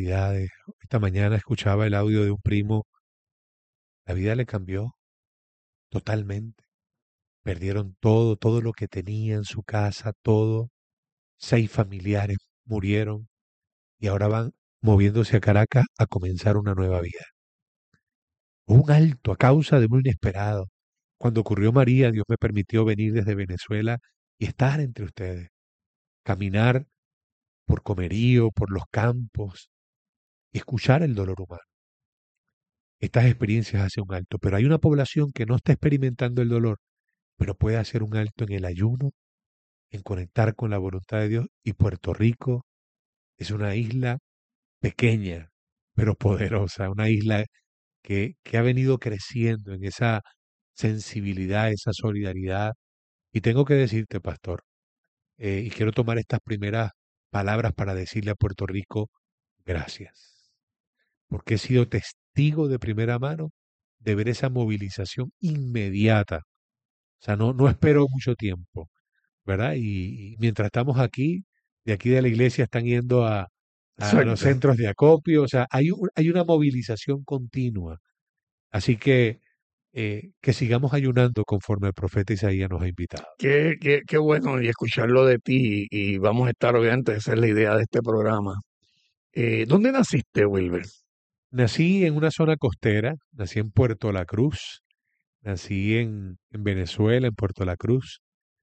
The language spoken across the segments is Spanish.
responsabilidades. Esta mañana escuchaba el audio de un primo, la vida le cambió totalmente. Perdieron todo, todo lo que tenía en su casa, todo. 6 familiares murieron y ahora van moviéndose a Caracas a comenzar una nueva vida. Un alto a causa de muy inesperado. Cuando ocurrió María, Dios me permitió venir desde Venezuela y estar entre ustedes, caminar por Comerío, por los campos, y escuchar el dolor humano. Estas experiencias hacen un alto, pero hay una población que no está experimentando el dolor, pero puede hacer un alto en el ayuno, en conectar con la voluntad de Dios, y Puerto Rico es una isla pequeña, pero poderosa, una isla que ha venido creciendo en esa sensibilidad, esa solidaridad. Y tengo que decirte, pastor, y quiero tomar estas primeras palabras para decirle a Puerto Rico, gracias, porque he sido testigo de primera mano de ver esa movilización inmediata. O sea, no espero mucho tiempo, ¿verdad? Y mientras estamos aquí, de aquí de la iglesia están yendo a los Exacto. centros de acopio, o sea, hay una movilización continua. Así que sigamos ayunando conforme el profeta Isaías nos ha invitado. Qué bueno y escucharlo de ti y vamos a estar obviamente, esa es la idea de este programa. ¿Dónde naciste, Wilber? Nací en una zona costera, nací en Puerto La Cruz, nací en Venezuela, en Puerto La Cruz.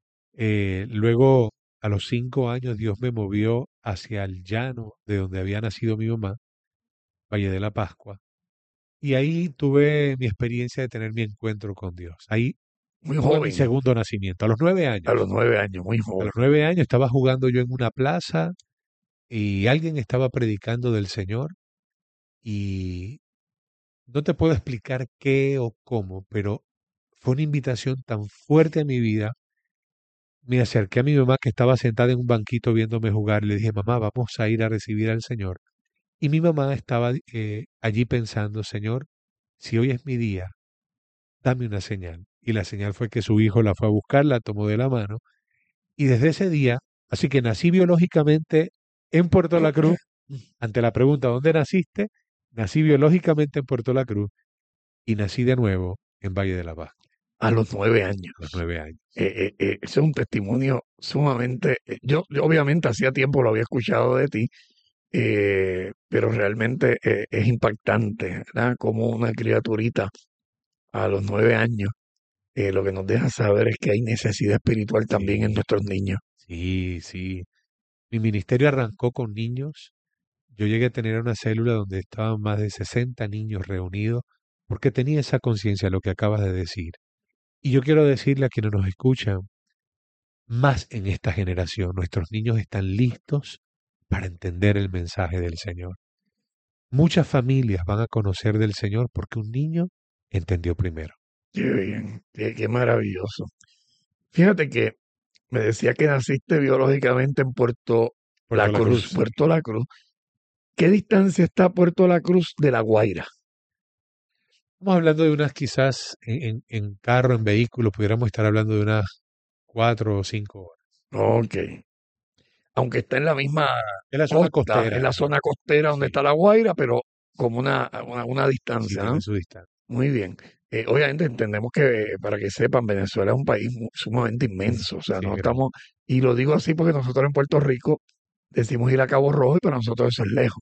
Luego, a los 5 años, Dios me movió hacia el llano de donde había nacido mi mamá, Valle de la Pascua. Y ahí tuve mi experiencia de tener mi encuentro con Dios. Ahí Muy fue mi joven, segundo nacimiento, a los 9 a los años. 9 años, muy A los joven. 9 años estaba jugando yo en una plaza y alguien estaba predicando del Señor y no te puedo explicar qué o cómo, pero fue una invitación tan fuerte a mi vida. Me acerqué a mi mamá que estaba sentada en un banquito viéndome jugar y le dije, mamá, vamos a ir a recibir al Señor. Y mi mamá estaba allí pensando, Señor, si hoy es mi día, dame una señal. Y la señal fue que su hijo la fue a buscar, la tomó de la mano. Y desde ese día, así que nací biológicamente en Puerto La Cruz. Ante la pregunta, ¿dónde naciste? Nací biológicamente en Puerto La Cruz y nací de nuevo en Valle de la Pascua A los nueve a los años. 9 años. Ese es un testimonio sumamente, yo obviamente hacía tiempo lo había escuchado de ti, pero realmente es impactante, ¿verdad? Como una criaturita a los 9 años, lo que nos deja saber es que hay necesidad espiritual también en Sí, nuestros niños. sí, sí. Mi ministerio arrancó con niños. Yo llegué a tener una célula donde estaban más de 60 niños reunidos porque tenía esa conciencia, lo que acabas de decir. Y yo quiero decirle a quienes nos escuchan, más en esta generación, nuestros niños están listos para entender el mensaje del Señor. Muchas familias van a conocer del Señor porque un niño entendió primero. Qué bien, qué maravilloso. Fíjate que me decía que naciste biológicamente en Puerto La Puerto La Cruz. Cruz. Puerto La Cruz. ¿Qué distancia está Puerto La Cruz de La Guaira? Estamos hablando de unas quizás en carro, en vehículo, pudiéramos estar hablando de unas 4 o 5 horas. Ok. Aunque está en la misma Es la zona costa, en costera, la zona costera donde sí, está La Guaira, pero como una sí, distancia, tiene ¿no? su distancia. Muy bien. Obviamente entendemos que, para que sepan, Venezuela es un país sumamente inmenso. O sea, Sí, no es grande. estamos, y lo digo así porque nosotros en Puerto Rico decimos ir a Cabo Rojo, y para nosotros eso es lejos.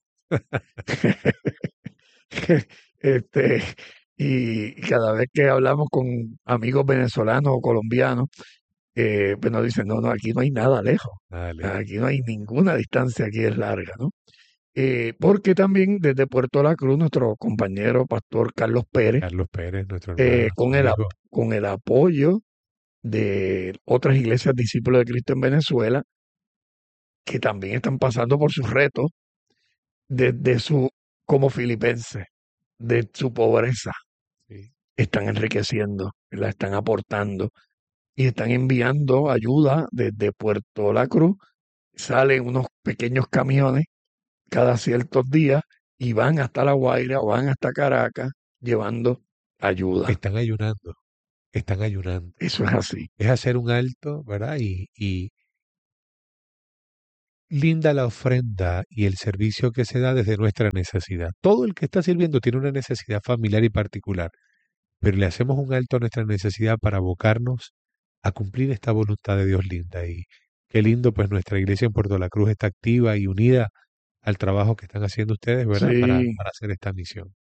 Este, y cada vez que hablamos con amigos venezolanos o colombianos, pues nos dicen, no, no, aquí no hay nada lejos. Dale. Aquí no hay ninguna distancia, aquí es larga, ¿no? Porque también desde Puerto La Cruz, nuestro compañero pastor Carlos Pérez, Carlos Pérez, nuestro eh, hermano, con el, ap- amigo. con el apoyo de otras iglesias discípulos de Cristo en Venezuela, que también están pasando por sus retos desde como filipenses, de su pobreza, Sí. están enriqueciendo, la están aportando y están enviando ayuda desde Puerto La Cruz. Salen unos pequeños camiones cada ciertos días y van hasta La Guaira o van hasta Caracas llevando ayuda. Están ayunando, están ayunando. Eso es así. Es hacer un alto, ¿verdad? Y linda la ofrenda y el servicio que se da desde nuestra necesidad. Todo el que está sirviendo tiene una necesidad familiar y particular, pero le hacemos un alto a nuestra necesidad para abocarnos a cumplir esta voluntad de Dios linda. Y qué lindo, pues nuestra iglesia en Puerto La Cruz está activa y unida al trabajo que están haciendo ustedes, ¿verdad? Sí, Para hacer esta misión.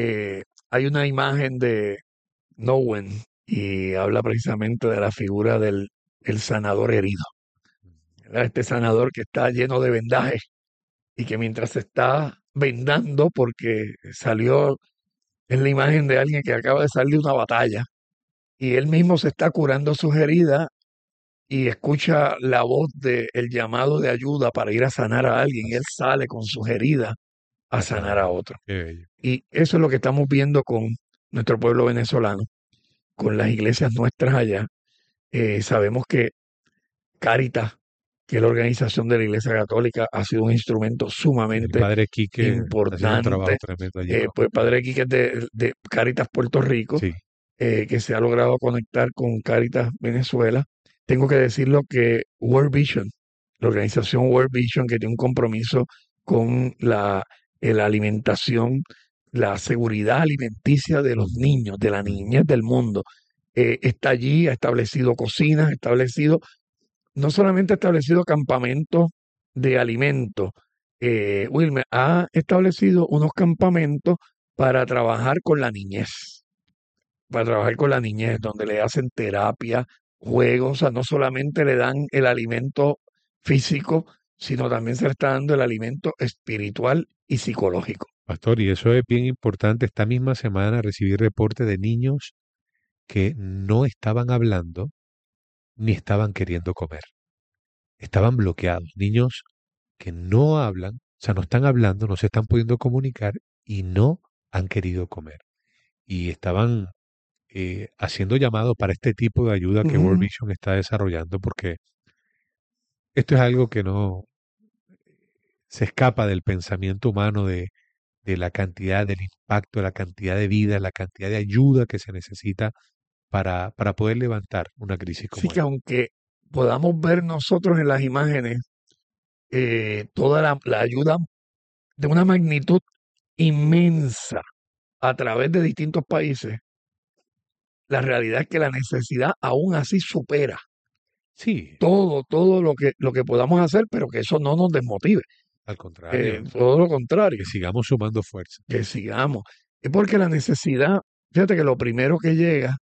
hay una imagen de Nowen y habla precisamente de la figura del el sanador herido, ¿verdad? Este sanador que está lleno de vendajes y que mientras se está vendando porque salió, es la imagen de alguien que acaba de salir de una batalla y él mismo se está curando sus heridas y escucha la voz del llamado de ayuda para ir a sanar a alguien y él Así, sale con sus heridas a a sanar a sanar. otro. Qué bello. Y eso es lo que estamos viendo con nuestro pueblo venezolano, con las iglesias nuestras allá. Sabemos que Cáritas, que es la organización de la Iglesia Católica, ha sido un instrumento El sumamente padre Quique está haciendo un trabajo importante. tremendo allí, ¿no? Pues Padre Quique es de Cáritas Puerto Rico, Sí. que se ha logrado conectar con Cáritas Venezuela. Tengo que decirlo que World Vision, la organización World Vision, que tiene un compromiso con la alimentación, la seguridad alimenticia de los niños, de la Mm. niñez del mundo, está allí, ha establecido cocinas, ha establecido no solamente ha establecido campamentos de alimentos, Wilmer, ha establecido unos campamentos para trabajar con la niñez, para trabajar con la niñez, donde le hacen terapia, juegos, o sea, no solamente le dan el alimento físico, sino también se le está dando el alimento espiritual y psicológico. Pastor, y eso es bien importante. Esta misma semana recibí reportes de niños que no estaban hablando ni estaban queriendo comer. Estaban bloqueados. Niños que no hablan, o sea, no están hablando, no se están pudiendo comunicar y no han querido comer. Y estaban haciendo llamado para este tipo de ayuda que World Ujú. Vision está desarrollando, porque esto es algo que no se escapa del pensamiento humano de la cantidad, del impacto, la cantidad de vida, la cantidad de ayuda que se necesita para poder levantar una crisis Así como que esta. aunque podamos ver nosotros en las imágenes toda la ayuda de una magnitud inmensa a través de distintos países, la realidad es que la necesidad aún así supera Sí, todo lo que podamos hacer, pero que eso no nos desmotive. al contrario, Todo lo contrario, que sigamos sumando fuerza. que sigamos. Es porque la necesidad, fíjate que lo primero que llega,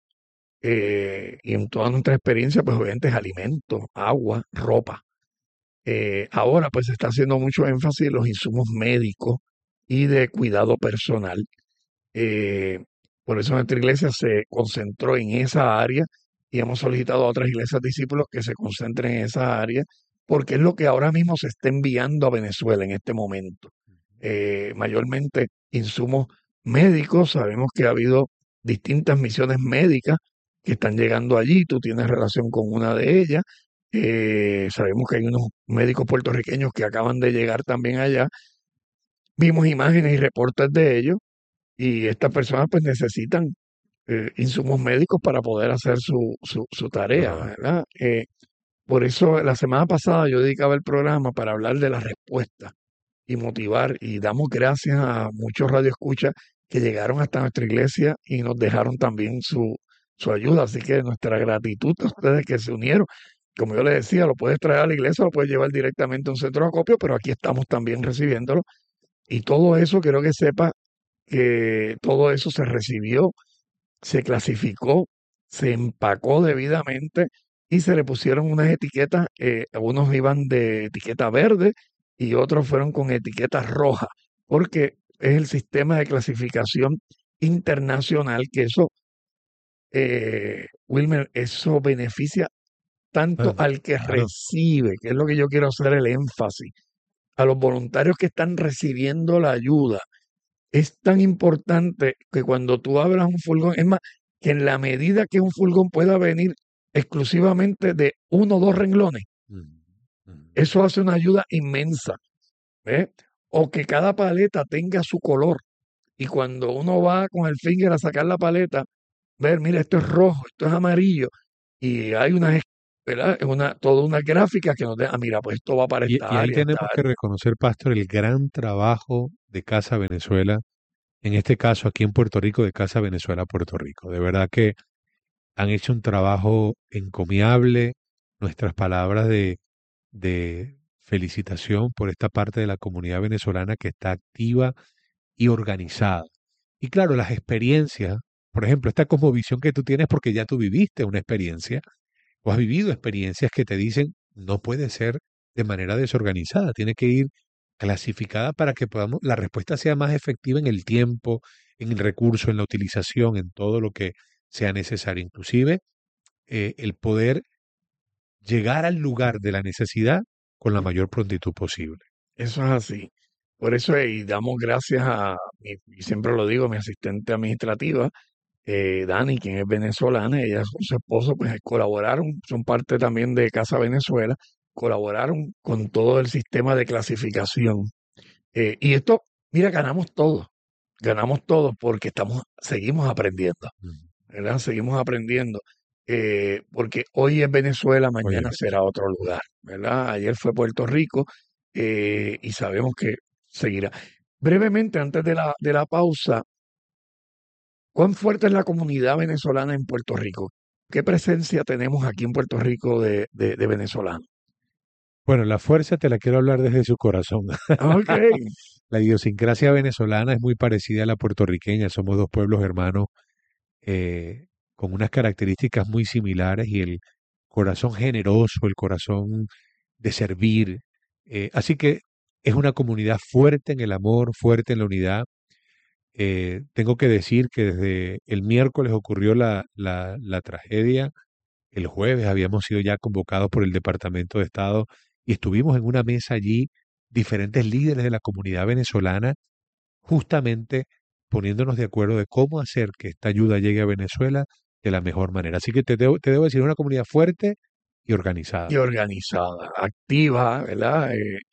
y en toda nuestra experiencia, pues obviamente es alimento, agua, ropa. Ahora pues se está haciendo mucho énfasis en los insumos médicos y de cuidado personal. Eh, por eso nuestra iglesia se concentró en esa área y hemos solicitado a otras iglesias discípulos que se concentren en esa área, porque es lo que ahora mismo se está enviando a Venezuela en este momento. Mayormente insumos médicos, sabemos que ha habido distintas misiones médicas que están llegando allí, tú tienes relación con una de ellas, sabemos que hay unos médicos puertorriqueños que acaban de llegar también allá, vimos imágenes y reportes de ellos y estas personas pues necesitan insumos médicos para poder hacer su tarea, Claro. ¿verdad? Por eso la semana pasada yo dedicaba el programa para hablar de la respuesta y motivar y damos gracias a muchos radioescuchas que llegaron hasta nuestra iglesia y nos dejaron también su ayuda. Así que nuestra gratitud a ustedes que se unieron. Como yo les decía, lo puedes traer a la iglesia, lo puedes llevar directamente a un centro de acopio, pero aquí estamos también recibiéndolo. Y todo eso quiero que sepa que todo eso se recibió, se clasificó, se empacó debidamente y se le pusieron unas etiquetas, unos iban de etiqueta verde y otros fueron con etiquetas rojas, porque es el sistema de clasificación internacional que eso, Wilmer, eso beneficia tanto Bueno, al que claro. recibe, que es lo que yo quiero hacer el énfasis, a los voluntarios que están recibiendo la ayuda, es tan importante que cuando tú abras un furgón, es más, que en la medida que un furgón pueda venir exclusivamente de uno o dos renglones, Mm, mm. eso hace una ayuda inmensa, ¿ves? O que cada paleta tenga su color y cuando uno va con el finger a sacar la paleta, ver, mira, esto es rojo, esto es amarillo y hay unas ¿verdad? Toda una gráfica que nos da, mira, pues esto va para Y esta ahí área, esta tenemos que área. reconocer, Pastor, el gran trabajo de Casa Venezuela, en este caso aquí en Puerto Rico, de Casa Venezuela Puerto Rico. De verdad que han hecho un trabajo encomiable. Nuestras palabras de felicitación por esta parte de la comunidad venezolana que está activa y organizada. Y claro, las experiencias, por ejemplo, esta cosmovisión que tú tienes porque ya tú viviste una experiencia o has vivido experiencias que te dicen no puede ser de manera desorganizada, tiene que ir clasificada para que podamos, la respuesta sea más efectiva en el tiempo, en el recurso, en la utilización, en todo lo que sea necesario. Inclusive el poder llegar al lugar de la necesidad con la mayor prontitud posible. Eso es así. Por eso, y damos gracias y siempre lo digo, a mi asistente administrativa, Dani, quien es venezolana, ella con su esposo, pues colaboraron, son parte también de Casa Venezuela, colaboraron con todo el sistema de clasificación. Y esto, mira, ganamos todos porque seguimos aprendiendo, Mm. ¿verdad? Seguimos aprendiendo. Porque hoy es Venezuela, Oye, mañana será Venezuela. otro lugar, ¿verdad? Ayer fue Puerto Rico, y sabemos que seguirá. Brevemente, antes de la pausa, ¿cuán fuerte es la comunidad venezolana en Puerto Rico? ¿Qué presencia tenemos aquí en Puerto Rico de venezolanos? Bueno, la fuerza te la quiero hablar desde su corazón. Ok, La idiosincrasia venezolana es muy parecida a la puertorriqueña. Somos dos pueblos hermanos con unas características muy similares y el corazón generoso, el corazón de servir. Así que es una comunidad fuerte en el amor, fuerte en la unidad. Tengo que decir que desde el miércoles ocurrió la tragedia. El jueves habíamos sido ya convocados por el Departamento de Estado y estuvimos en una mesa allí, diferentes líderes de la comunidad venezolana, justamente poniéndonos de acuerdo de cómo hacer que esta ayuda llegue a Venezuela de la mejor manera. Así que te debo decir, una comunidad fuerte y organizada. y organizada, activa, ¿verdad?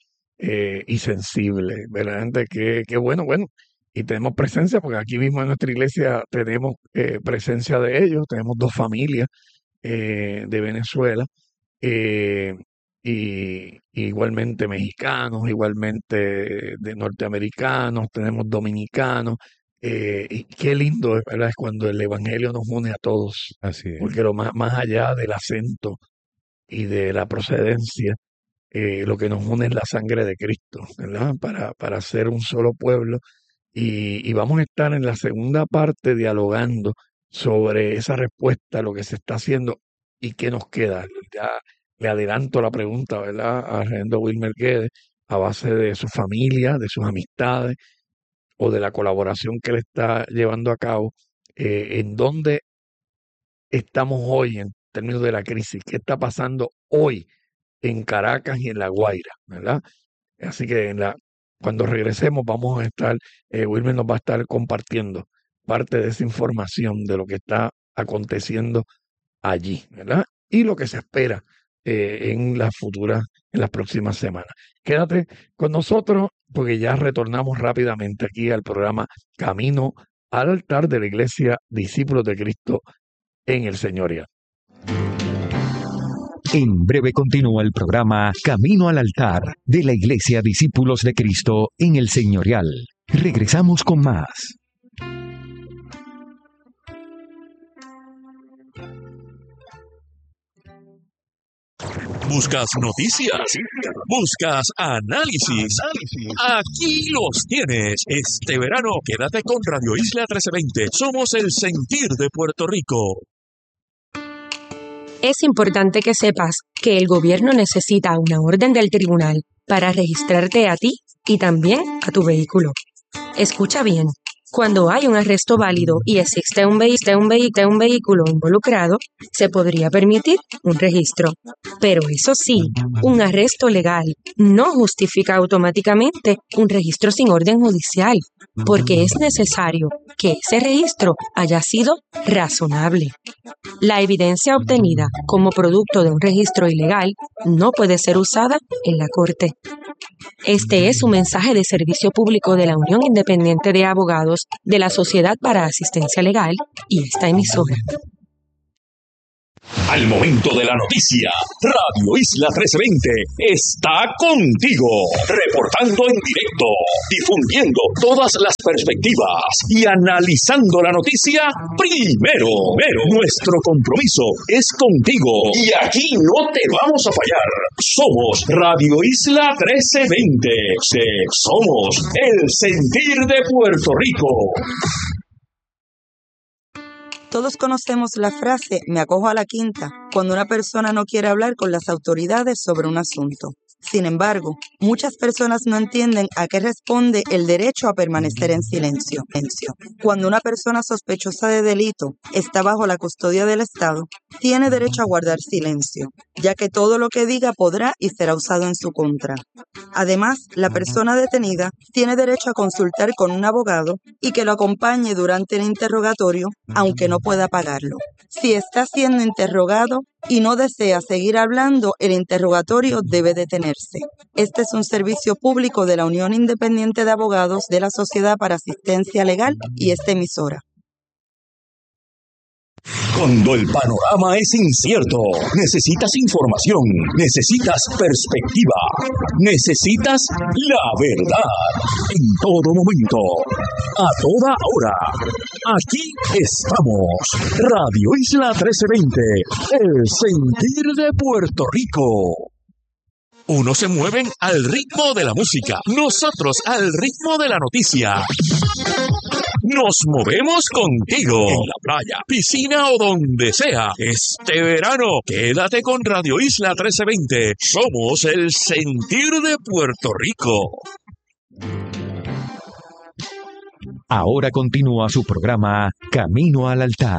Y sensible, verdaderamente que bueno, bueno. Y tenemos presencia, porque aquí mismo en nuestra iglesia tenemos presencia de ellos, tenemos dos familias de Venezuela, eh, y igualmente mexicanos, igualmente de norteamericanos, tenemos dominicanos, y qué lindo, ¿verdad? Es cuando el Evangelio nos une a todos, Así es. porque más allá del acento y de la procedencia, lo que nos une es la sangre de Cristo, ¿verdad? Para ser un solo pueblo. Y vamos a estar en la segunda parte dialogando sobre esa respuesta, lo que se está haciendo y qué nos queda. Ya le adelanto la pregunta, ¿verdad? A Reverendo Wilmer Guedes, a base de su familia, de sus amistades o de la colaboración que él está llevando a cabo, en dónde estamos hoy en términos de la crisis, qué está pasando hoy en Caracas y en La Guaira, ¿verdad? Así que cuando regresemos vamos a estar, Wilmer nos va a estar compartiendo parte de esa información de lo que está aconteciendo allí, ¿verdad? Y lo que se espera en las próximas semanas. Quédate con nosotros porque ya retornamos rápidamente aquí al programa Camino al altar de la Iglesia Discípulos de Cristo en el Señorías. En breve continúa el programa Camino al altar de la Iglesia Discípulos de Cristo en el Señorial. Regresamos con más. ¿Buscas noticias? ¿Buscas análisis? Aquí los tienes. Este verano quédate con Radio Isla 1320. Somos el sentir de Puerto Rico. Es importante que sepas que el gobierno necesita una orden del tribunal para registrarte a ti y también a tu vehículo. Escucha bien. Cuando hay un arresto válido y existe un vehículo involucrado, se podría permitir un registro. Pero eso sí, un arresto legal no justifica automáticamente un registro sin orden judicial, porque es necesario que ese registro haya sido razonable. La evidencia obtenida como producto de un registro ilegal no puede ser usada en la corte. Este es un mensaje de servicio público de la Unión Independiente de Abogados de la Sociedad para Asistencia Legal y esta emisora. Al momento de la noticia, Radio Isla 1320 está contigo, reportando en directo, difundiendo todas las perspectivas y analizando la noticia primero. Nuestro compromiso es contigo y aquí no te vamos a fallar. Somos Radio Isla 1320. Somos el sentir de Puerto Rico. Todos conocemos la frase "me acojo a la quinta" cuando una persona no quiere hablar con las autoridades sobre un asunto. Sin embargo, muchas personas no entienden a qué responde el derecho a permanecer en silencio. Cuando una persona sospechosa de delito está bajo la custodia del Estado, tiene derecho a guardar silencio, ya que todo lo que diga podrá y será usado en su contra. Además, la persona detenida tiene derecho a consultar con un abogado y que lo acompañe durante el interrogatorio, aunque no pueda pagarlo. Si está siendo interrogado y no desea seguir hablando, el interrogatorio debe detenerse. Este es un servicio público de la Unión Independiente de Abogados de la Sociedad para Asistencia Legal y esta emisora. Cuando el panorama es incierto, necesitas información, necesitas perspectiva, necesitas la verdad. En todo momento, a toda hora. Aquí estamos. Radio Isla 1320, el sentir de Puerto Rico. Unos se mueven al ritmo de la música, nosotros al ritmo de la noticia. Nos movemos contigo, en la playa, piscina o donde sea. Este verano, quédate con Radio Isla 1320. Somos el sentir de Puerto Rico. Ahora continúa su programa Camino al Altar.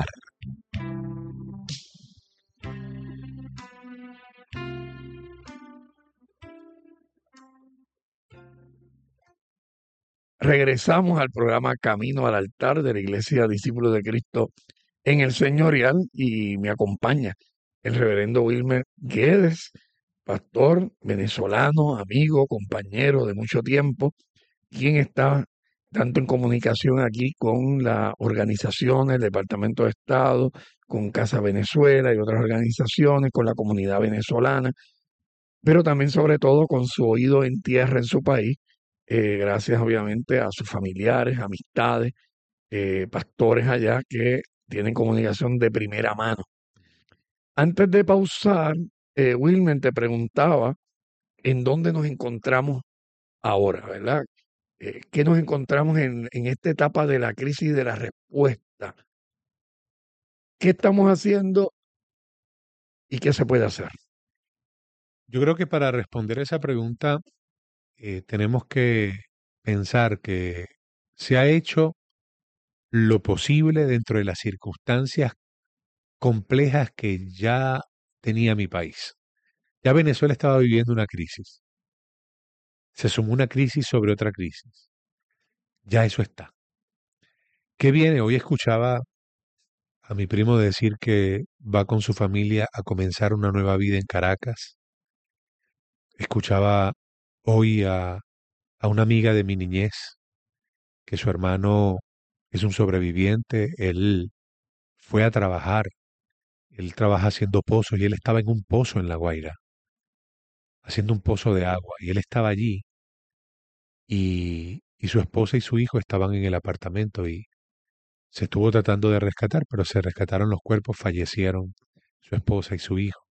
Regresamos al programa Camino al Altar de la Iglesia Discípulos de Cristo en el Señorial y me acompaña el reverendo Wilmer Guedes, pastor venezolano, amigo, compañero de mucho tiempo, quien está tanto en comunicación aquí con las organizaciones, el Departamento de Estado, con Casa Venezuela y otras organizaciones, con la comunidad venezolana, pero también sobre todo con su oído en tierra en su país, gracias obviamente a sus familiares, amistades, pastores allá que tienen comunicación de primera mano. Antes de pausar, Wilmer, te preguntaba en dónde nos encontramos ahora, ¿verdad? ¿Qué nos encontramos en esta etapa de la crisis de la respuesta? ¿Qué estamos haciendo y qué se puede hacer? Yo creo que para responder esa pregunta tenemos que pensar que se ha hecho lo posible dentro de las circunstancias complejas que ya tenía mi país. Ya Venezuela estaba viviendo una crisis. Se sumó una crisis sobre otra crisis. Ya eso está. ¿Qué viene? Hoy escuchaba a mi primo decir que va con su familia a comenzar una nueva vida en Caracas. Escuchaba hoy a una amiga de mi niñez que su hermano es un sobreviviente. Él fue a trabajar. Él trabaja haciendo pozos y él estaba en un pozo en La Guaira, haciendo un pozo de agua. Y él estaba allí y su esposa y su hijo estaban en el apartamento y se estuvo tratando de rescatar, pero se rescataron los cuerpos, fallecieron su esposa y su hijo.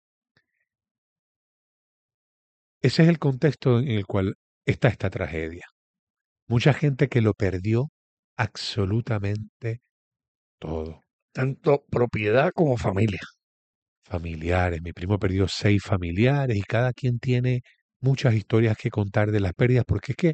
Ese es el contexto en el cual está esta tragedia. Mucha gente que lo perdió absolutamente todo. Tanto propiedad como familia. Familiares, mi primo perdió 6 familiares y cada quien tiene muchas historias que contar de las pérdidas, porque es que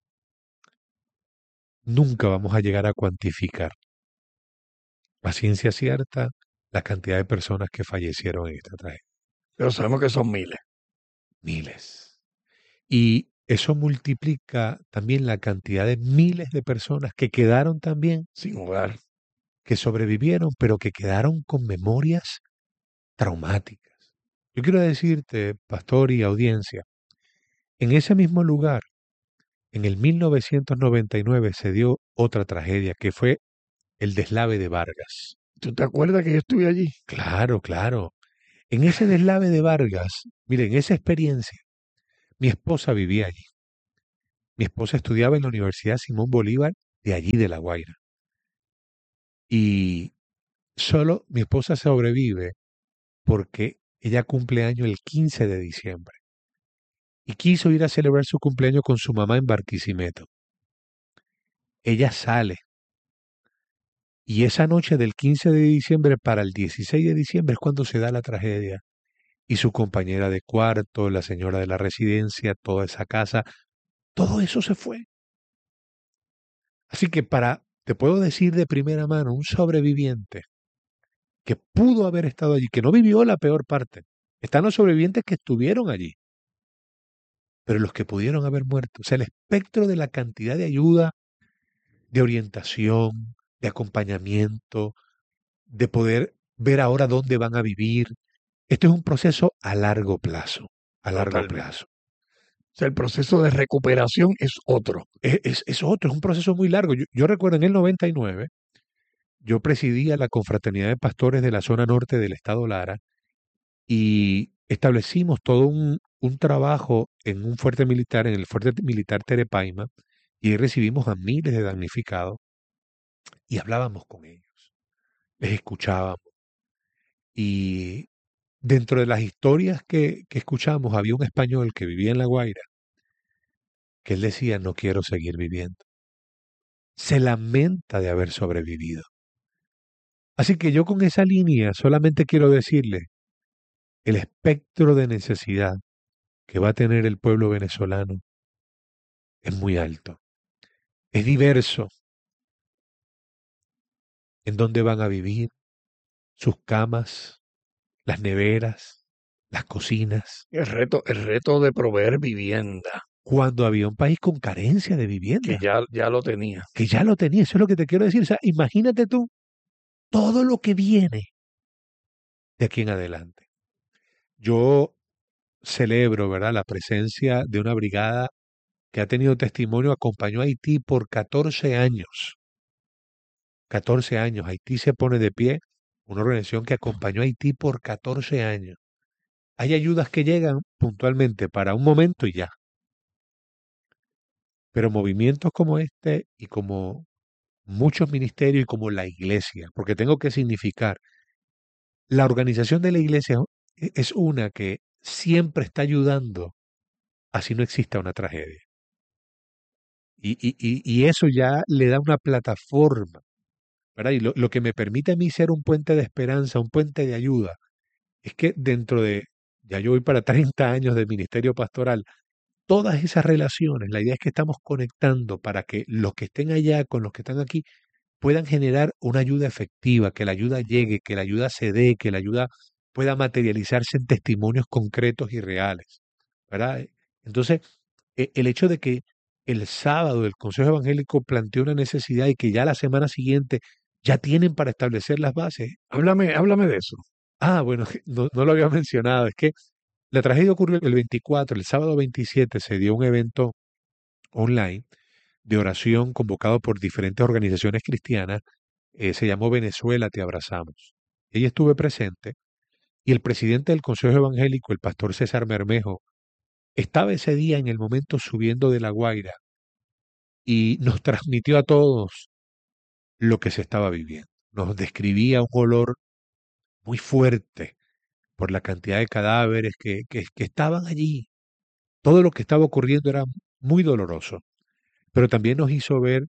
nunca vamos a llegar a cuantificar a ciencia cierta la cantidad de personas que fallecieron en esta tragedia. Pero sabemos que son miles. Miles. Y eso multiplica también la cantidad de miles de personas que quedaron también sin hogar, que sobrevivieron, pero que quedaron con memorias traumáticas. Yo quiero decirte, pastor y audiencia, en ese mismo lugar, en el 1999 se dio otra tragedia, que fue el deslave de Vargas. ¿Tú te acuerdas que yo estuve allí? Claro, claro. En ese deslave de Vargas, miren, esa experiencia, mi esposa vivía allí. Mi esposa estudiaba en la Universidad Simón Bolívar de allí, de La Guaira. Y solo mi esposa sobrevive porque ella cumple año el 15 de diciembre. Y quiso ir a celebrar su cumpleaños con su mamá en Barquisimeto. Ella sale. Y esa noche del 15 de diciembre para el 16 de diciembre es cuando se da la tragedia. Y su compañera de cuarto, la señora de la residencia, toda esa casa, todo eso se fue. Así que te puedo decir de primera mano, un sobreviviente que pudo haber estado allí, que no vivió la peor parte. Están los sobrevivientes que estuvieron allí, pero los que pudieron haber muerto. O sea, el espectro de la cantidad de ayuda, de orientación, de acompañamiento, de poder ver ahora dónde van a vivir. Esto es un proceso a largo plazo, a largo Totalmente. plazo. O sea, el proceso de recuperación es otro. Es otro, es un proceso muy largo. Yo recuerdo en el 99, yo presidía la confraternidad de pastores de la zona norte del estado Lara y establecimos todo un trabajo en un fuerte militar, en el fuerte militar Terepaima, y ahí recibimos a miles de damnificados y hablábamos con ellos, les escuchábamos. Y dentro de las historias que escuchamos había un español que vivía en La Guaira, que él decía, no quiero seguir viviendo. Se lamenta de haber sobrevivido. Así que yo con esa línea solamente quiero decirle, el espectro de necesidad que va a tener el pueblo venezolano es muy alto, es diverso. En dónde van a vivir, sus camas, las neveras, las cocinas. El reto de proveer vivienda, Cuando había un país con carencia de que vivienda, ya lo tenía. que ya lo tenía, eso es lo que te quiero decir. O sea, imagínate tú todo lo que viene de aquí en adelante. Yo celebro, ¿verdad?, la presencia de una brigada que ha tenido testimonio, acompañó a Haití por 14 años. 14 años. Haití se pone de pie, una organización que acompañó a Haití por 14 años. Hay ayudas que llegan puntualmente para un momento y ya. Pero movimientos como este y como muchos ministerios y como la iglesia, porque tengo que significar, la organización de la iglesia es una que siempre está ayudando así no exista una tragedia. Y eso ya le da una plataforma, ¿verdad? Y lo que me permite a mí ser un puente de esperanza, un puente de ayuda, es que dentro de, ya yo voy para 30 años de ministerio pastoral, todas esas relaciones, la idea es que estamos conectando para que los que estén allá con los que están aquí puedan generar una ayuda efectiva, que la ayuda llegue, que la ayuda se dé, que la ayuda pueda materializarse en testimonios concretos y reales, ¿verdad? Entonces, el hecho de que el sábado el Consejo Evangélico planteó una necesidad y que ya la semana siguiente ya tienen para establecer las bases. Háblame de eso. Bueno, no lo había mencionado, es que la tragedia ocurrió el 24, el sábado 27 se dio un evento online de oración convocado por diferentes organizaciones cristianas, se llamó Venezuela, te abrazamos. Ella estuve presente y el presidente del Consejo Evangélico, el pastor César Bermejo, estaba ese día en el momento subiendo de La Guaira y nos transmitió a todos lo que se estaba viviendo. Nos describía un olor muy fuerte por la cantidad de cadáveres que estaban allí. Todo lo que estaba ocurriendo era muy doloroso, pero también nos hizo ver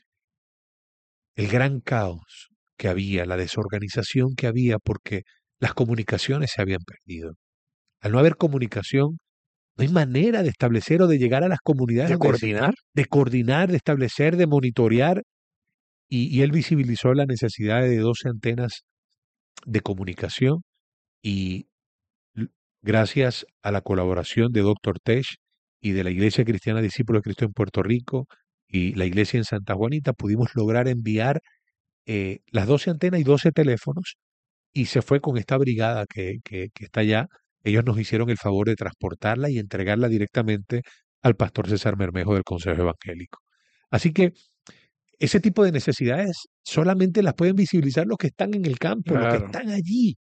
el gran caos que había, la desorganización que había, porque las comunicaciones se habían perdido. Al no haber comunicación, no hay manera de establecer o de llegar a las comunidades. ¿De coordinar? De coordinar, de establecer, de monitorear. Y él visibilizó la necesidad de 12 antenas de comunicación y gracias a la colaboración de Dr. Tesh y de la Iglesia Cristiana Discípulos de Cristo en Puerto Rico y la Iglesia en Santa Juanita, pudimos lograr enviar las 12 antenas y 12 teléfonos y se fue con esta brigada que está allá. Ellos nos hicieron el favor de transportarla y entregarla directamente al pastor César Bermejo del Consejo Evangélico. Así que ese tipo de necesidades solamente las pueden visibilizar los que están en el campo, Claro. los que están allí.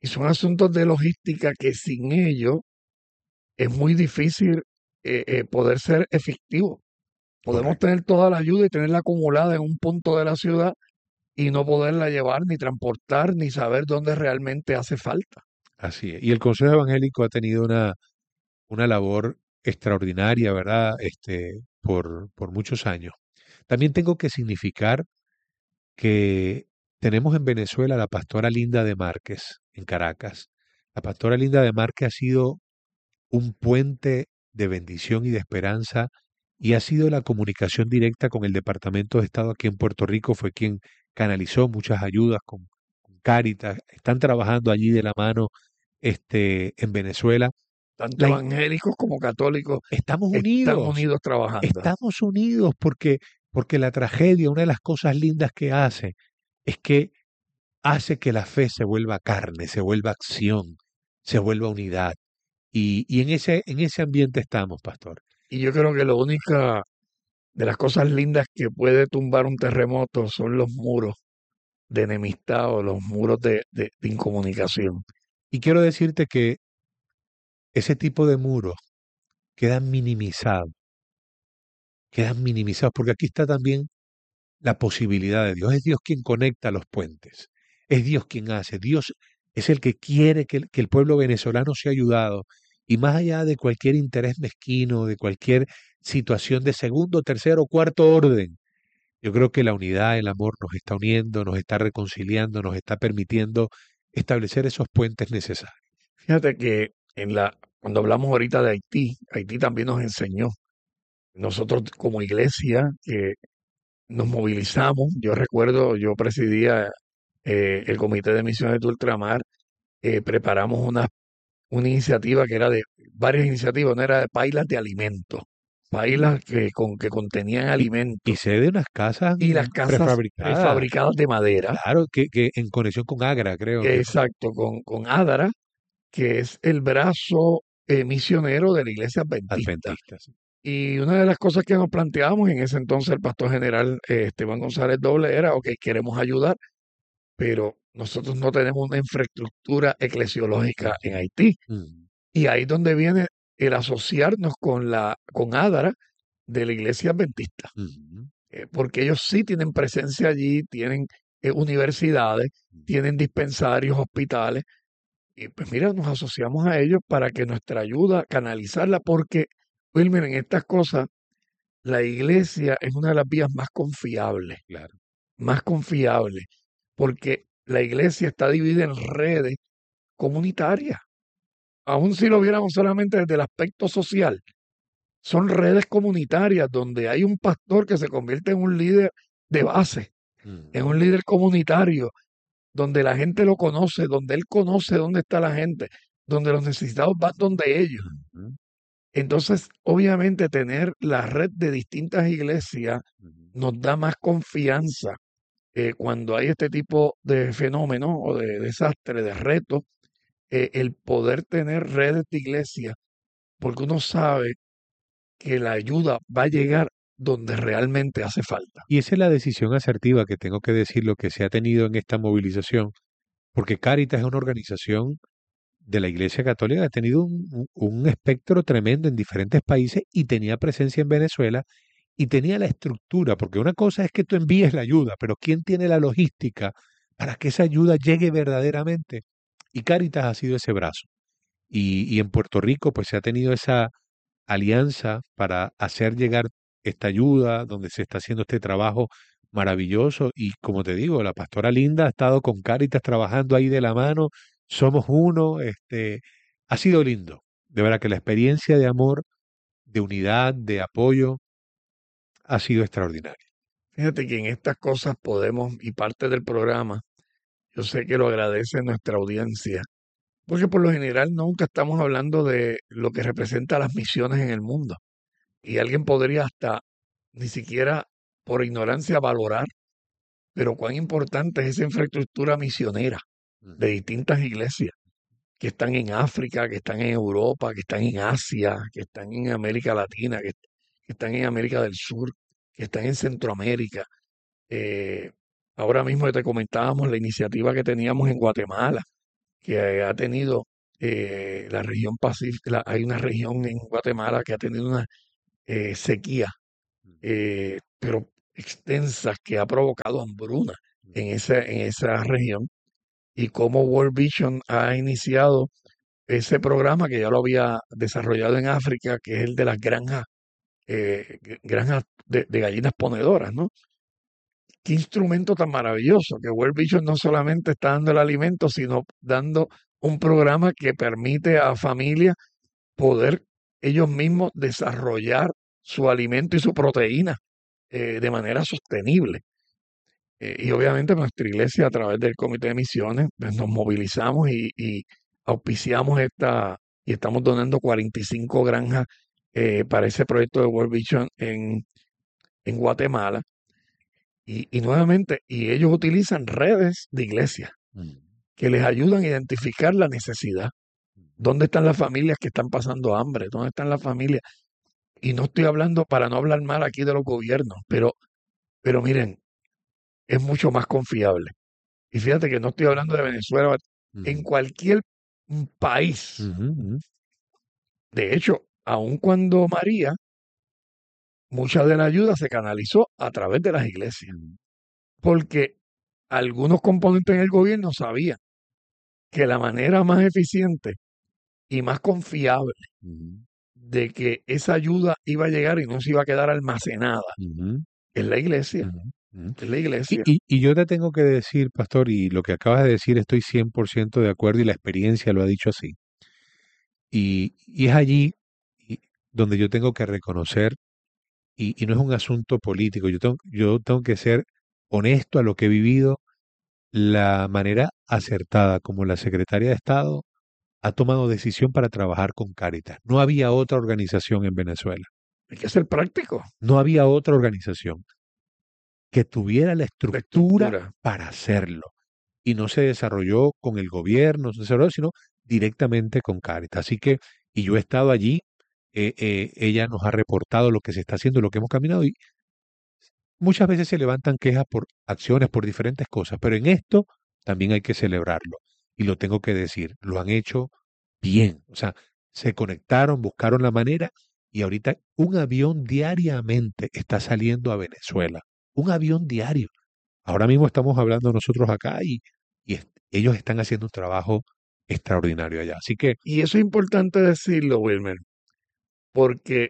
Y son asuntos de logística que sin ello es muy difícil poder ser efectivo. Podemos Correcto. tener toda la ayuda y tenerla acumulada en un punto de la ciudad y no poderla llevar, ni transportar, ni saber dónde realmente hace falta. Así es. Y el Consejo Evangélico ha tenido una labor extraordinaria, ¿verdad? Por muchos años. También tengo que significar que tenemos en Venezuela a la pastora Linda de Márquez, en Caracas. La pastora Linda de Márquez ha sido un puente de bendición y de esperanza y ha sido la comunicación directa con el Departamento de Estado aquí en Puerto Rico, fue quien canalizó muchas ayudas con Cáritas, están trabajando allí de la mano en Venezuela. Tanto La i- evangélicos como católicos estamos están unidos, unidos trabajando. estamos unidos porque la tragedia, una de las cosas lindas que hace, es que hace que la fe se vuelva carne, se vuelva acción, se vuelva unidad. Y en ese ambiente estamos, pastor. Y yo creo que lo única de las cosas lindas que puede tumbar un terremoto son los muros de enemistad o los muros de incomunicación. Y quiero decirte que ese tipo de muros quedan minimizados, porque aquí está también la posibilidad de Dios. Es Dios quien conecta los puentes, es Dios quien hace, Dios es el que quiere que el pueblo venezolano sea ayudado. Y más allá de cualquier interés mezquino, de cualquier situación de segundo, tercero, cuarto orden, yo creo que la unidad, el amor nos está uniendo, nos está reconciliando, nos está permitiendo establecer esos puentes necesarios. Fíjate que cuando hablamos ahorita de Haití, Haití también nos enseñó. Nosotros como iglesia que nos movilizamos, yo recuerdo, yo presidía el Comité de Misiones de Ultramar, preparamos una iniciativa que era de varias iniciativas, no era de pailas de alimentos, pailas que contenían Y alimentos sé de unas casas y las casas prefabricadas, prefabricadas de madera, claro, que en conexión con Agra, creo que fue, exacto, con Adara, que es el brazo misionero de la iglesia adventista. adventistas. Y una de las cosas que nos planteábamos en ese entonces el pastor general Esteban González Doble era, ok, queremos ayudar, pero nosotros no tenemos una infraestructura eclesiológica en Haití. Mm, Y ahí es donde viene el asociarnos con Adara de la iglesia adventista, mm, porque ellos sí tienen presencia allí, tienen universidades, mm. tienen dispensarios, hospitales, y pues mira, nos asociamos a ellos para que nuestra ayuda, canalizarla, porque, Wilmer, en estas cosas, la iglesia es una de las vías Claro. más confiables, porque la iglesia está dividida en redes comunitarias. Aun si lo viéramos solamente desde el aspecto social, son redes comunitarias donde hay un pastor que se convierte en un líder de base, en un Mm, líder comunitario, donde la gente lo conoce, donde él conoce dónde está la gente, donde los necesitados van donde ellos. mm, Entonces, obviamente, tener la red de distintas iglesias mm. nos da más confianza cuando hay este tipo de fenómenos o de desastres, de retos, el poder tener redes de iglesia, porque uno sabe que la ayuda va a llegar donde realmente hace falta. Y esa es la decisión asertiva que tengo que decir lo que se ha tenido en esta movilización, porque Cáritas es una organización de la Iglesia Católica que ha tenido un espectro tremendo en diferentes países y tenía presencia en Venezuela y tenía la estructura, porque una cosa es que tú envíes la ayuda, pero ¿quién tiene la logística para que esa ayuda llegue verdaderamente? Y Cáritas ha sido ese brazo. Y en Puerto Rico, pues se ha tenido esa alianza para hacer llegar esta ayuda, donde se está haciendo este trabajo maravilloso. Y como te digo, la pastora Linda ha estado con Cáritas trabajando ahí de la mano, somos uno, ha sido lindo. De verdad que la experiencia de amor, de unidad, de apoyo, ha sido extraordinaria. Fíjate que en estas cosas podemos, y parte del programa, yo sé que lo agradece nuestra audiencia, porque por lo general nunca estamos hablando de lo que representa las misiones en el mundo. Y alguien podría hasta ni siquiera por ignorancia valorar, pero cuán importante es esa infraestructura misionera de Ujú, distintas iglesias que están en África, que están en Europa, que están en Asia, que están en América Latina, que están en América del Sur, que están en Centroamérica. Eh, Ahora mismo te comentábamos la iniciativa que teníamos en Guatemala, que ha tenido la región Pacífica, hay una región en Guatemala que ha tenido una sequía, pero extensa, que ha provocado hambruna en esa región, y cómo World Vision ha iniciado ese programa que ya lo había desarrollado en África, que es el de las granjas de gallinas ponedoras, ¿no? Qué instrumento tan maravilloso, que World Vision no solamente está dando el alimento, sino dando un programa que permite a familias poder ellos mismos desarrollar su alimento y su proteína de manera sostenible. Y obviamente nuestra iglesia, a través del Comité de Misiones, pues nos movilizamos y auspiciamos y estamos donando 45 granjas para ese proyecto de World Vision en Guatemala. Y nuevamente, y ellos utilizan redes de iglesia que les ayudan a identificar la necesidad. ¿Dónde están las familias que están pasando hambre? ¿Dónde están las familias? Y no estoy hablando, para no hablar mal aquí de los gobiernos, pero miren, es mucho más confiable. Y fíjate que no estoy hablando de Venezuela, en cualquier país. De hecho, aun cuando María, mucha de la ayuda se canalizó a través de las iglesias, porque algunos componentes del gobierno sabían que la manera más eficiente y más confiable de que esa ayuda iba a llegar y no se iba a quedar almacenada es la iglesia. Es la iglesia. Y yo te tengo que decir, pastor, y lo que acabas de decir estoy 100% de acuerdo y la experiencia lo ha dicho así. Y es allí donde yo tengo que reconocer, y no es un asunto político, yo tengo que ser honesto a lo que he vivido, la manera acertada como la secretaria de Estado ha tomado decisión para trabajar con Cáritas. No había otra organización en Venezuela. Hay que ser práctico. No había otra organización que tuviera la estructura para hacerlo. Y no se desarrolló con el gobierno, no se desarrolló, sino directamente con Cáritas. Así que, y yo he estado allí, ella nos ha reportado lo que se está haciendo, lo que hemos caminado, y muchas veces se levantan quejas por acciones, por diferentes cosas, pero en esto también hay que celebrarlo. Y lo tengo que decir, lo han hecho bien. O sea, se conectaron, buscaron la manera, y ahorita un avión diariamente está saliendo a Venezuela. Un avión diario. Ahora mismo estamos hablando nosotros acá y ellos están haciendo un trabajo extraordinario allá. Así que... Y eso es importante decirlo, Wilmer, porque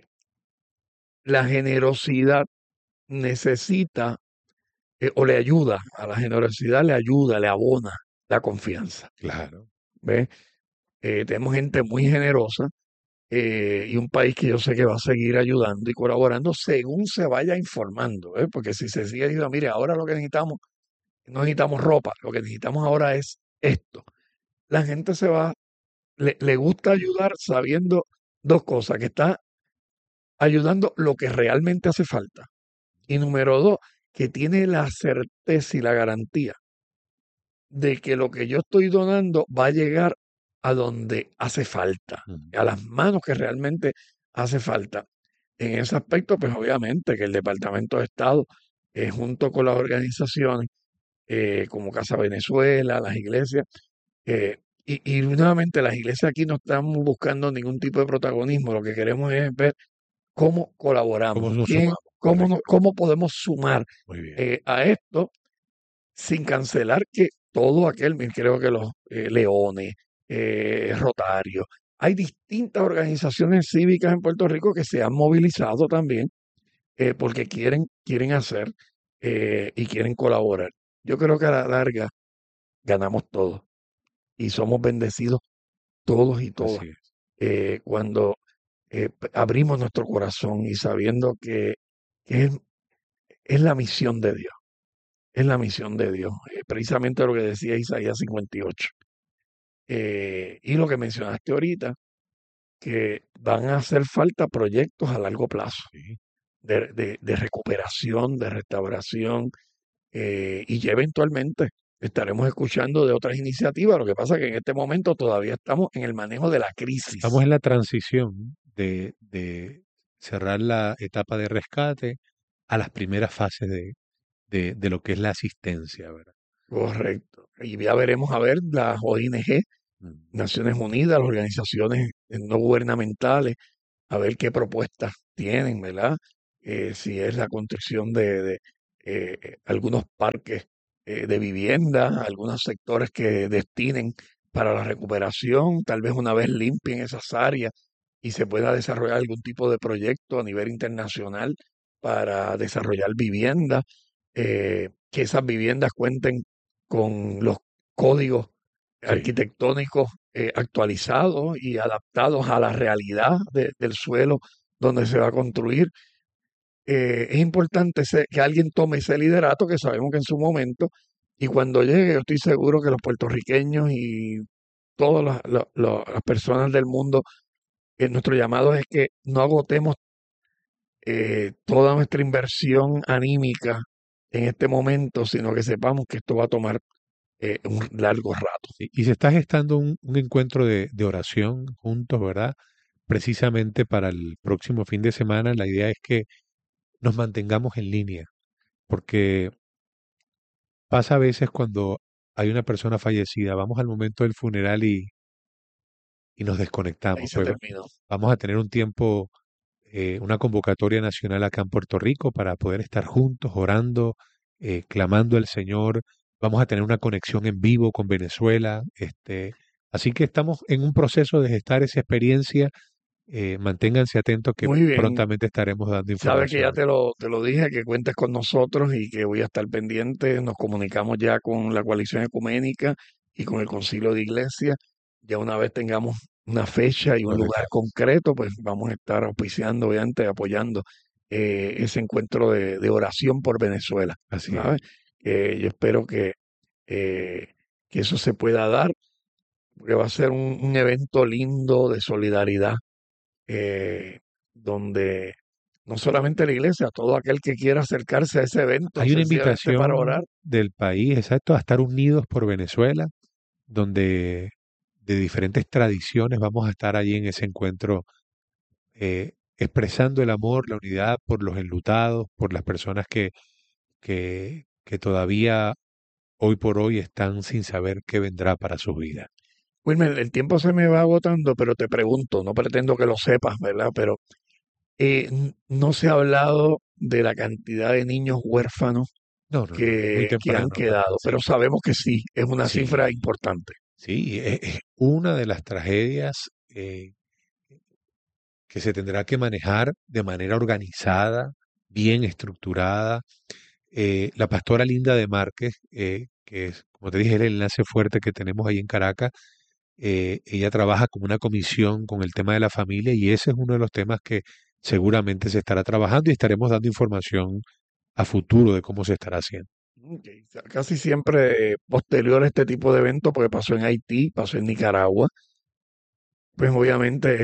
la generosidad necesita o le ayuda, a la generosidad le ayuda, le abona la confianza. Claro. ¿Ves? Tenemos gente muy generosa y un país que yo sé que va a seguir ayudando y colaborando según se vaya informando, porque si se sigue diciendo, mire, ahora lo que necesitamos, no necesitamos ropa, lo que necesitamos ahora es esto. La gente le gusta ayudar sabiendo dos cosas, que está ayudando lo que realmente hace falta. Y número dos, que tiene la certeza y la garantía de que lo que yo estoy donando va a llegar a donde hace falta, a las manos que realmente hace falta. En ese aspecto, pues obviamente que el Departamento de Estado, junto con las organizaciones como Casa Venezuela, las iglesias, y nuevamente las iglesias aquí no estamos buscando ningún tipo de protagonismo, lo que queremos es ver cómo colaboramos, cómo podemos sumar a esto sin cancelar que todo aquel, creo que los Leones, Rotarios, hay distintas organizaciones cívicas en Puerto Rico que se han movilizado también porque quieren hacer y quieren colaborar. Yo creo que a la larga ganamos todos y somos bendecidos todos y todas cuando abrimos nuestro corazón y sabiendo que es la misión de Dios. Es la misión de Dios. Precisamente lo que decía Isaías 58. Y lo que mencionaste ahorita, que van a hacer falta proyectos a largo plazo de recuperación, de restauración, y ya eventualmente estaremos escuchando de otras iniciativas. Lo que pasa es que en este momento todavía estamos en el manejo de la crisis. Estamos en la transición de cerrar la etapa de rescate a las primeras fases de lo que es la asistencia, ¿verdad? Correcto. Y ya veremos a ver las ONG Naciones Unidas, las organizaciones no gubernamentales, a ver qué propuestas tienen, ¿verdad? Si es la construcción de algunos parques de vivienda, algunos sectores que destinen para la recuperación, tal vez una vez limpien esas áreas y se pueda desarrollar algún tipo de proyecto a nivel internacional para desarrollar vivienda, que esas viviendas cuenten con los códigos Sí. arquitectónicos actualizados y adaptados a la realidad del suelo donde se va a construir. Es importante que alguien tome ese liderato que sabemos que en su momento, y cuando llegue, yo estoy seguro que los puertorriqueños y todas las personas del mundo, nuestro llamado es que no agotemos toda nuestra inversión anímica en este momento, sino que sepamos que esto va a tomar un largo rato. Y se está gestando un encuentro de oración juntos, ¿verdad? Precisamente para el próximo fin de semana. La idea es que nos mantengamos en línea, porque pasa a veces cuando hay una persona fallecida, vamos al momento del funeral y nos Ahí desconectamos. se Pues terminó. vamos a tener un tiempo, una convocatoria nacional acá en Puerto Rico para poder estar juntos, orando, clamando al Señor. Vamos a tener una conexión en vivo con Venezuela. Así que estamos en un proceso de gestar esa experiencia. Manténganse atentos que Muy bien. prontamente estaremos dando Sabes que ya información. te lo dije, que cuentes con nosotros y que voy a estar pendiente. Nos comunicamos ya con la coalición ecuménica y con el concilio de iglesia. Ya una vez tengamos una fecha y un lugar Correcto. concreto, pues vamos a estar auspiciando, obviamente, apoyando ese encuentro de oración por Venezuela. Así es. ¿Sabes? Yo espero eh, que eso se pueda dar, porque va a ser un evento lindo de solidaridad, eh, donde no solamente la iglesia, todo aquel que quiera acercarse a ese evento, Hay una sencillamente para orar. invitación del país, exacto, a estar unidos por Venezuela, donde de diferentes tradiciones vamos a estar allí en ese encuentro, expresando el amor, la unidad por los enlutados, por las personas que todavía hoy por hoy están sin saber qué vendrá para sus vidas. Wilmer, el tiempo se me va agotando, pero te pregunto, no pretendo que lo sepas, ¿verdad? Pero no se ha hablado de la cantidad de niños huérfanos No, no, no, muy que han temprano. quedado, pero sabemos que sí, es una cifra Sí, importante. sí, es una de las tragedias que se tendrá que manejar de manera organizada, bien estructurada. La pastora Linda de Márquez, que es, como te dije, el enlace fuerte que tenemos ahí en Caracas, ella trabaja con una comisión con el tema de la familia y ese es uno de los temas que seguramente se estará trabajando y estaremos dando información a futuro de cómo se estará haciendo. Ok, o sea, casi siempre posterior a este tipo de eventos, porque pasó en Haití, pasó en Nicaragua, pues obviamente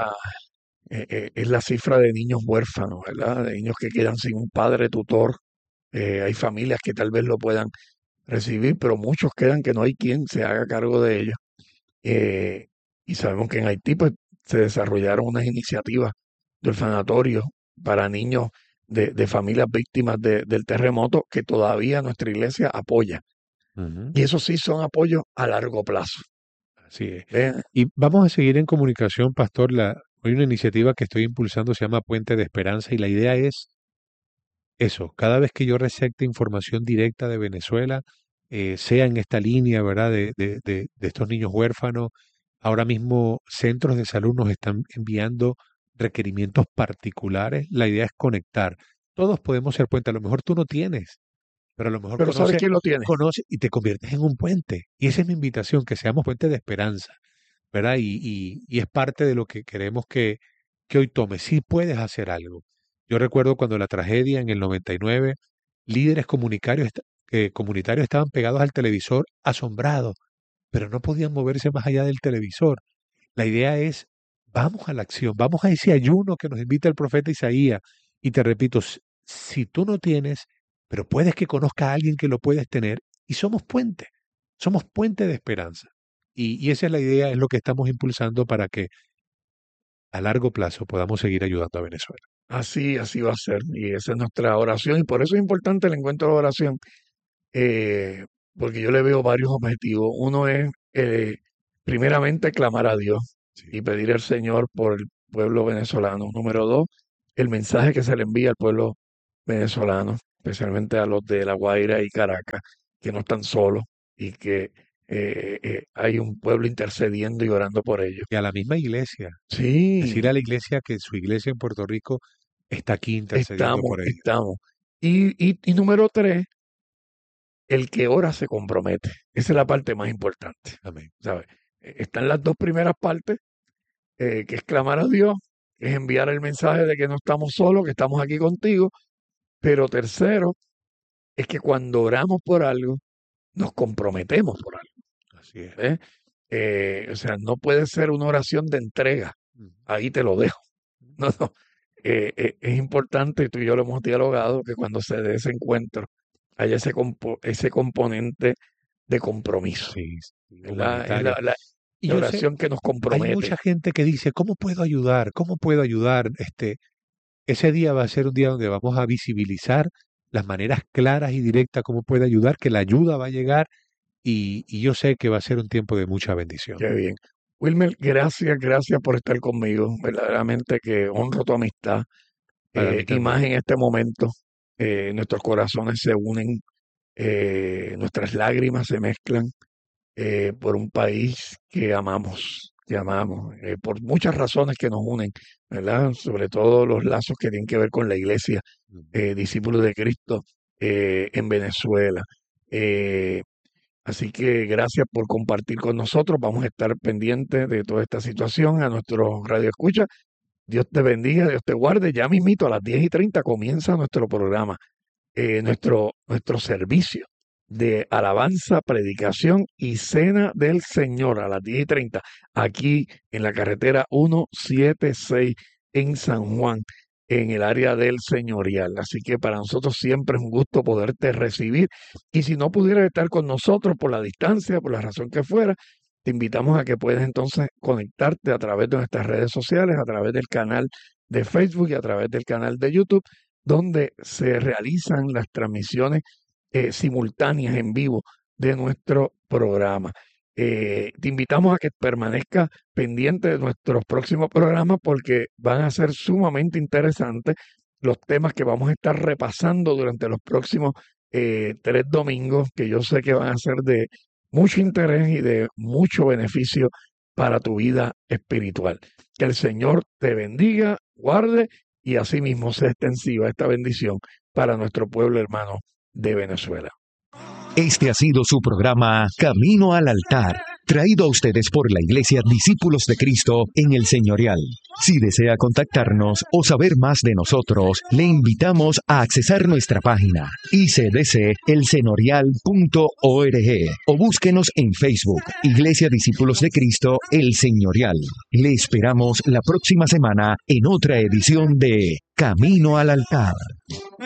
es la cifra de niños huérfanos, ¿verdad? De niños que quedan sin un padre tutor. Hay familias que tal vez lo puedan recibir, pero muchos quedan que no hay quien se haga cargo de ellos. Eh, y sabemos que en Haití pues, se desarrollaron unas iniciativas de orfanatorio para niños de familias víctimas del terremoto que todavía nuestra iglesia apoya. Ujú, Y eso sí son apoyos a largo plazo. así es. ¿Ve? Y vamos a seguir en comunicación, Pastor. Hay una iniciativa que estoy impulsando, se llama Puente de Esperanza, y la idea es eso, cada vez que yo recepte información directa de Venezuela, sea en esta línea, ¿verdad? De estos niños huérfanos, ahora mismo centros de salud nos están enviando requerimientos particulares. La idea es conectar. Todos podemos ser puente. A lo mejor tú no tienes, pero a lo mejor Pero ¿sabes quién lo tiene? conoce y te conviertes en un puente. Y esa es mi invitación, que seamos puente de esperanza, ¿verdad? Y es parte de lo que queremos que hoy tomes. Sí puedes hacer algo. Yo recuerdo cuando la tragedia en el 99, líderes comunitarios estaban pegados al televisor asombrados, pero no podían moverse más allá del televisor. La idea es, vamos a la acción, vamos a ese ayuno que nos invita el profeta Isaías. Y te repito, si tú no tienes, pero puedes que conozca a alguien que lo puedes tener, y somos puente de esperanza. Y esa es la idea, es lo que estamos impulsando para que a largo plazo podamos seguir ayudando a Venezuela. Así va a ser. Y esa es nuestra oración. Y por eso es importante el encuentro de oración, porque yo le veo varios objetivos. Uno es primeramente, clamar a Dios Sí. y pedir al Señor por el pueblo venezolano. Número 2, el mensaje que se le envía al pueblo venezolano, especialmente a los de La Guaira y Caracas, que no están solos y que hay un pueblo intercediendo y orando por ellos. Y a la misma iglesia. Sí, Decir a la iglesia que su iglesia en Puerto Rico está aquí intercediendo por ellos. estamos. Y número 3, el que ora se compromete. Esa es la parte más importante, Amén. ¿sabes? Están las dos primeras partes, que es clamar a Dios, que es enviar el mensaje de que no estamos solos, que estamos aquí contigo. Pero tercero, es que cuando oramos por algo, nos comprometemos por algo. Así es. O sea, no puede ser una oración de entrega. Ahí te lo dejo. No, no. Es importante, tú y yo lo hemos dialogado, que cuando se dé ese encuentro haya ese componente de compromiso. Sí, ¿Verdad? Es humanitario. Y la yo sé, oración que nos hay compromete. mucha gente que dice, ¿cómo puedo ayudar? ¿Cómo puedo ayudar? Ese día va a ser un día donde vamos a visibilizar las maneras claras y directas cómo puede ayudar, que la ayuda va a llegar y yo sé que va a ser un tiempo de mucha bendición. Qué bien. Wilmer, gracias por estar conmigo. Verdaderamente que honro tu amistad. Para mí Y más también. en este momento, nuestros corazones se unen, nuestras lágrimas se mezclan por un país que amamos, por muchas razones que nos unen, ¿verdad? Sobre todo los lazos que tienen que ver con la iglesia, discípulos de Cristo en Venezuela. Así que gracias por compartir con nosotros. Vamos a estar pendientes de toda esta situación. A nuestros radioescuchas, Dios te bendiga, Dios te guarde. Ya mismito a las 10:30 comienza nuestro programa, nuestro servicio de alabanza, predicación y cena del Señor a las 10:30 aquí en la carretera 176 en San Juan, en el área del Señorial. Así que para nosotros siempre es un gusto poderte recibir. Y si no pudieras estar con nosotros por la distancia, por la razón que fuera, te invitamos a que puedas entonces conectarte a través de nuestras redes sociales, a través del canal de Facebook y a través del canal de YouTube, donde se realizan las transmisiones simultáneas en vivo de nuestro programa. Te invitamos a que permanezcas pendiente de nuestros próximos programas porque van a ser sumamente interesantes los temas que vamos a estar repasando durante los próximos 3 domingos, que yo sé que van a ser de mucho interés y de mucho beneficio para tu vida espiritual. Que el Señor te bendiga, guarde y asimismo sea extensiva esta bendición para nuestro pueblo hermano de Venezuela. Este ha sido su programa Camino al Altar, traído a ustedes por la Iglesia Discípulos de Cristo en el Señorial. Si desea contactarnos o saber más de nosotros, le invitamos a accesar nuestra página icdcelseñorial.org o búsquenos en Facebook, Iglesia Discípulos de Cristo El Señorial. Le esperamos la próxima semana en otra edición de Camino al Altar.